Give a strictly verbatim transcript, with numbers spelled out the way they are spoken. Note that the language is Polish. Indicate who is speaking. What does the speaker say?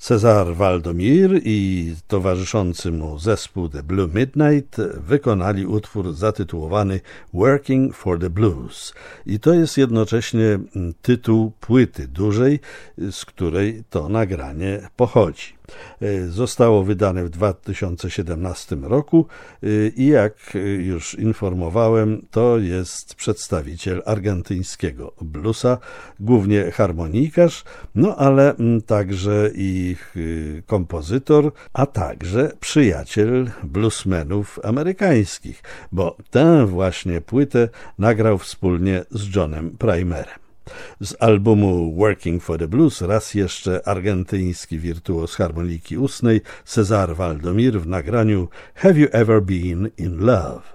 Speaker 1: Cezar Valdomir i towarzyszący mu zespół The Blue Midnight wykonali utwór zatytułowany Working for the Blues. I to jest jednocześnie tytuł płyty dużej, z której to nagranie pochodzi. Zostało wydane w dwa tysiące siedemnastym roku i jak już informowałem, to jest przedstawiciel argentyńskiego bluesa, głównie harmonikarz, no ale także i kompozytor, a także przyjaciel bluesmenów amerykańskich, bo tę właśnie płytę nagrał wspólnie z Johnem Primerem. Z albumu Working for the Blues raz jeszcze argentyński wirtuoz harmoniki ustnej Cezar Valdomir w nagraniu Have You Ever Been in Love?